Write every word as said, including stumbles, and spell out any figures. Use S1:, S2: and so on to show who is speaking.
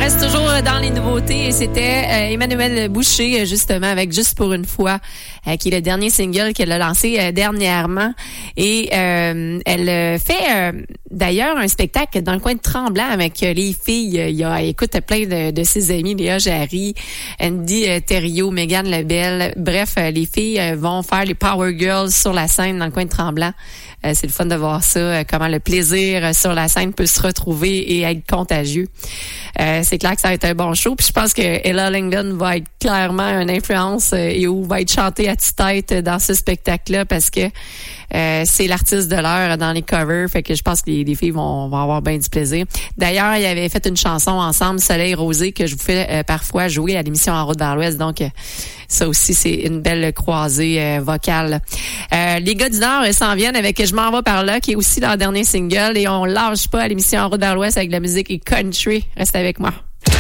S1: reste toujours dans les nouveautés et c'était euh, Emmanuel Boucher, justement, avec Juste pour une fois, euh, qui est le dernier single qu'elle a lancé euh, dernièrement. Et euh, elle fait euh, d'ailleurs un spectacle dans le coin de Tremblant avec euh, les filles. Il y a, écoute, plein de, de ses amis, Léa Jarry, Andy euh, Thériault, Mégane Lebel. Bref, euh, les filles euh, vont faire les Power Girls sur la scène dans le coin de Tremblant. Euh, c'est le fun de voir ça, euh, comment le plaisir euh, sur la scène peut se retrouver et être contagieux. Euh, c'est clair que ça va être un bon show. Puis je pense que Ella Langdon va être clairement une influence euh, et où va être chantée à tue-tête dans ce spectacle-là parce que euh, c'est l'artiste de l'heure dans les covers. Fait que je pense que les, les filles vont, vont avoir bien du plaisir. D'ailleurs, ils avaient fait une chanson ensemble, Soleil Rosé, que je vous fais euh, parfois jouer à l'émission En route vers l'Ouest. Donc, euh, ça aussi, c'est une belle croisée euh, vocale. Euh, les gars du Nord euh, s'en viennent avec Je m'en vais par là, qui est aussi leur dernier single. Et on lâche pas à l'émission En route vers l'Ouest avec de la musique et country. Reste avec moi.